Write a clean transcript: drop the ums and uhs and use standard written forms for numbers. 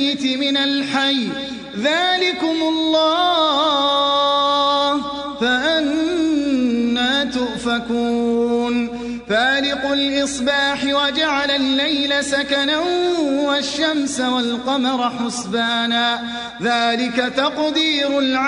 الميت من الحي ذلكم الله فأنى تؤفكون فالق الإصباح وجعل الليل سكنا والشمس والقمر حسبانا ذلك تقدير العليم